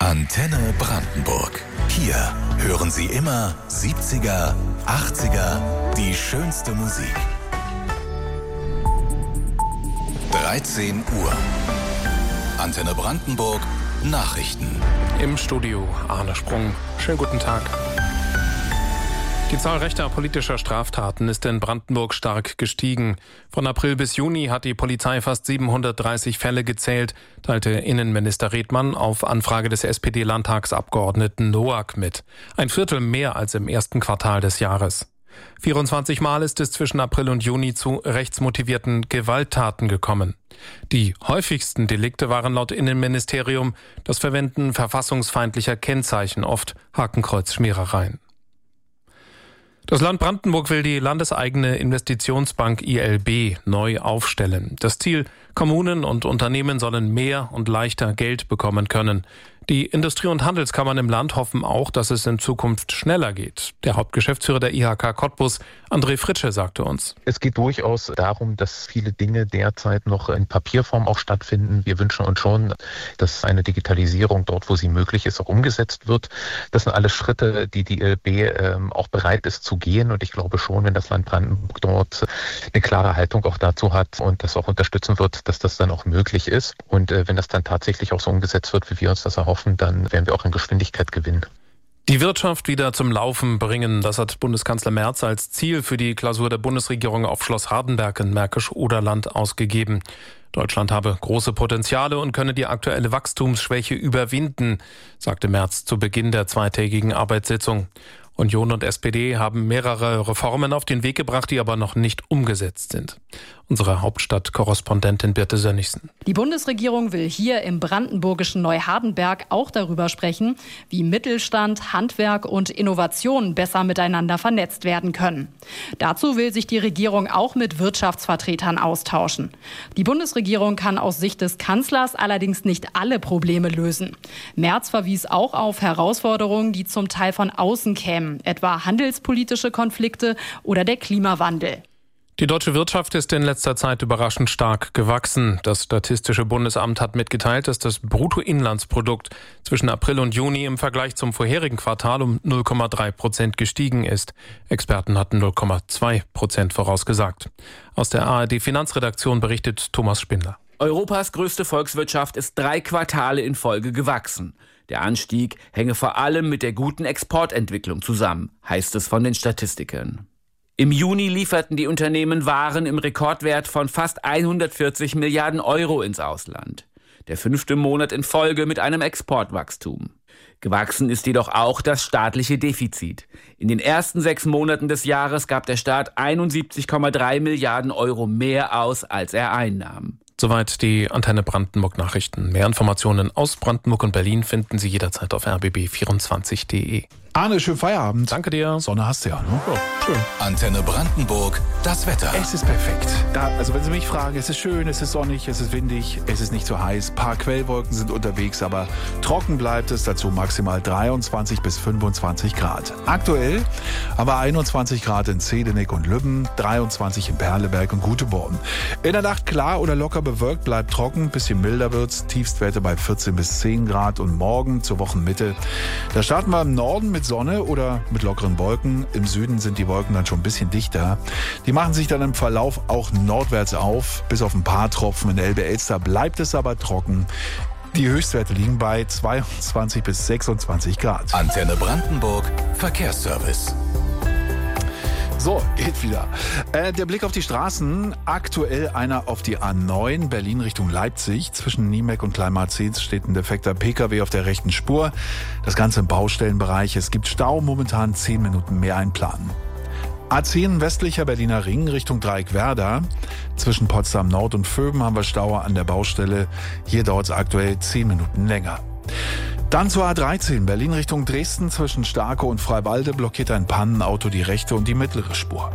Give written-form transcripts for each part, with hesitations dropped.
Antenne Brandenburg. Hier hören Sie immer 70er, 80er, die schönste Musik. 13 Uhr. Antenne Brandenburg, Nachrichten. Im Studio Arne Sprung. Schönen guten Tag. Die Zahl rechter politischer Straftaten ist in Brandenburg stark gestiegen. Von April bis Juni hat die Polizei fast 730 Fälle gezählt, teilte Innenminister Redmann auf Anfrage des SPD-Landtagsabgeordneten Noack mit. Ein Viertel mehr als im ersten Quartal des Jahres. 24 Mal ist es zwischen April und Juni zu rechtsmotivierten Gewalttaten gekommen. Die häufigsten Delikte waren laut Innenministerium das Verwenden verfassungsfeindlicher Kennzeichen, oft Hakenkreuzschmierereien. Das Land Brandenburg will die landeseigene Investitionsbank ILB neu aufstellen. Das Ziel: Kommunen und Unternehmen sollen mehr und leichter Geld bekommen können. Die Industrie- und Handelskammern im Land hoffen auch, dass es in Zukunft schneller geht. Der Hauptgeschäftsführer der IHK Cottbus, André Fritsche, sagte uns: Es geht durchaus darum, dass viele Dinge derzeit noch in Papierform auch stattfinden. Wir wünschen uns schon, dass eine Digitalisierung dort, wo sie möglich ist, auch umgesetzt wird. Das sind alles Schritte, die die ILB auch bereit ist zu gehen. Und ich glaube schon, wenn das Land Brandenburg dort eine klare Haltung auch dazu hat und das auch unterstützen wird, dass das dann auch möglich ist. Und wenn das dann tatsächlich auch so umgesetzt wird, wie wir uns das erhoffen, dann werden wir auch an Geschwindigkeit gewinnen. Die Wirtschaft wieder zum Laufen bringen, das hat Bundeskanzler Merz als Ziel für die Klausur der Bundesregierung auf Schloss Hardenberg in Märkisch-Oderland ausgegeben. Deutschland habe große Potenziale und könne die aktuelle Wachstumsschwäche überwinden, sagte Merz zu Beginn der zweitägigen Arbeitssitzung. Union und SPD haben mehrere Reformen auf den Weg gebracht, die aber noch nicht umgesetzt sind. Unsere Hauptstadtkorrespondentin Birte Sönnigsen. Die Bundesregierung will hier im brandenburgischen Neuhardenberg auch darüber sprechen, wie Mittelstand, Handwerk und Innovation besser miteinander vernetzt werden können. Dazu will sich die Regierung auch mit Wirtschaftsvertretern austauschen. Die Bundesregierung kann aus Sicht des Kanzlers allerdings nicht alle Probleme lösen. Merz verwies auch auf Herausforderungen, die zum Teil von außen kämen, etwa handelspolitische Konflikte oder der Klimawandel. Die deutsche Wirtschaft ist in letzter Zeit überraschend stark gewachsen. Das Statistische Bundesamt hat mitgeteilt, dass das Bruttoinlandsprodukt zwischen April und Juni im Vergleich zum vorherigen Quartal um 0,3% gestiegen ist. Experten hatten 0,2% vorausgesagt. Aus der ARD-Finanzredaktion berichtet Thomas Spindler. Europas größte Volkswirtschaft ist 3 Quartale in Folge gewachsen. Der Anstieg hänge vor allem mit der guten Exportentwicklung zusammen, heißt es von den Statistikern. Im Juni lieferten die Unternehmen Waren im Rekordwert von fast 140 Milliarden Euro ins Ausland. Der 5. Monat in Folge mit einem Exportwachstum. Gewachsen ist jedoch auch das staatliche Defizit. In den ersten 6 Monaten des Jahres gab der Staat 71,3 Milliarden Euro mehr aus, als er einnahm. Soweit die Antenne Brandenburg Nachrichten. Mehr Informationen aus Brandenburg und Berlin finden Sie jederzeit auf rbb24.de. Arne, schönen Feierabend. Danke dir. Sonne hast du ja, ne? Ja, schön. Antenne Brandenburg, das Wetter. Es ist perfekt. Also wenn Sie mich fragen, es ist schön, es ist sonnig, es ist windig, es ist nicht so heiß. Ein paar Quellwolken sind unterwegs, aber trocken bleibt es. Dazu maximal 23 bis 25 Grad. Aktuell aber 21 Grad in Zedenik und Lübben, 23 in Perleberg und Guteborn. In der Nacht klar oder locker bewölkt, bleibt trocken, bisschen milder wird's. Tiefstwerte bei 14 bis 10 Grad und morgen zur Wochenmitte. Da starten wir im Norden mit Sonne oder mit lockeren Wolken. Im Süden sind die Wolken dann schon ein bisschen dichter. Die machen sich dann im Verlauf auch nordwärts auf. Bis auf ein paar Tropfen in Elbe-Elster bleibt es aber trocken. Die Höchstwerte liegen bei 22 bis 26 Grad. Antenne Brandenburg, Verkehrsservice. So, geht wieder. Der Blick auf die Straßen. Aktuell einer auf die A9 Berlin Richtung Leipzig. Zwischen Niemeck und Kleinmarzens steht ein defekter Pkw auf der rechten Spur. Das Ganze im Baustellenbereich. Es gibt Stau, momentan 10 Minuten mehr einplanen. A10 westlicher Berliner Ring Richtung Dreieckwerder. Zwischen Potsdam Nord und Vöben haben wir Stau an der Baustelle. Hier dauert es aktuell 10 Minuten länger. Dann zur A13, Berlin Richtung Dresden, zwischen Starke und Freiwalde blockiert ein Pannenauto die rechte und die mittlere Spur.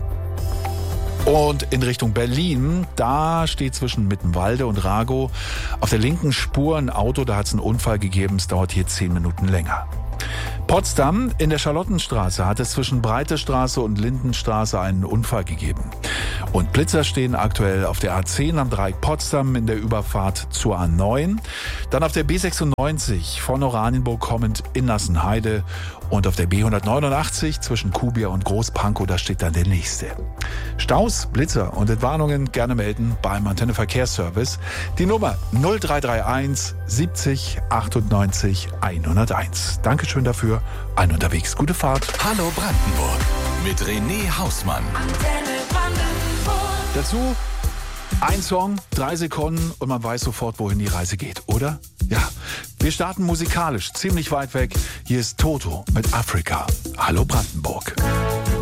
Und in Richtung Berlin, da steht zwischen Mittenwalde und Ragow auf der linken Spur ein Auto, da hat es einen Unfall gegeben, es dauert hier 10 Minuten länger. Potsdam, in der Charlottenstraße hat es zwischen Breite Straße und Lindenstraße einen Unfall gegeben. Und Blitzer stehen aktuell auf der A10 am Dreieck Potsdam in der Überfahrt zur A9. Dann auf der B96 von Oranienburg kommend in Nassenheide. Und auf der B189 zwischen Kuhbier und Großpankow, da steht dann der nächste. Staus, Blitzer und Entwarnungen gerne melden beim Antenne Verkehrsservice. Die Nummer 0331 70 98 101. Dankeschön dafür. Ein unterwegs. Gute Fahrt. Hallo Brandenburg mit René Hausmann. Antenne Brandenburg. Dazu ein Song, 3 Sekunden und man weiß sofort, wohin die Reise geht, oder? Ja, wir starten musikalisch ziemlich weit weg. Hier ist Toto mit Afrika. Hallo Brandenburg.